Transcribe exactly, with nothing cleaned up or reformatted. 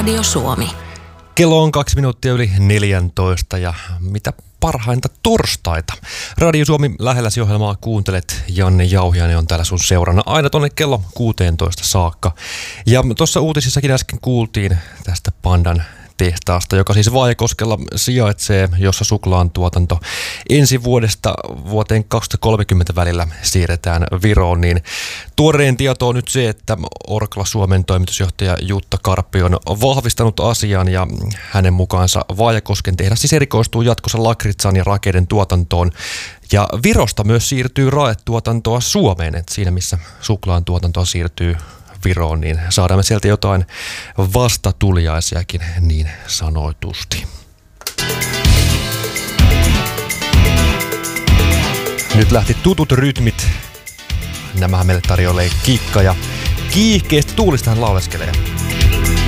Radio Suomi. Kello on kaksi minuuttia yli neljäntoista ja mitä parhainta torstaita. Radio Suomi lähelläsi ohjelmaa kuuntelet. Janne Jauhiainen on täällä sun seurana aina tonne kello kuusitoista saakka. Ja tuossa uutisissakin äsken kuultiin tästä Pandan tehtaasta, joka siis Vaajakoskella sijaitsee, jossa suklaan tuotanto ensi vuodesta vuoteen kaksituhattakolmekymmentä välillä siirretään Viroon. Niin tuoreen tieto on nyt se, että Orkla Suomen toimitusjohtaja Jutta Karppi on vahvistanut asian ja hänen mukaansa Vaajakosken tehdas siis erikoistuu jatkossa lakritsan ja rakeiden tuotantoon. Ja Virosta myös siirtyy raetuotantoa Suomeen, että siinä missä suklaan tuotantoa siirtyy Viroon, niin saadaan me sieltä jotain vastatuliaisiakin niin sanoitusti. Nyt lähti tutut rytmit. Nämähän meille tarjoilee Kikka ja kiihkeästi Tuulistahan lauleskelee.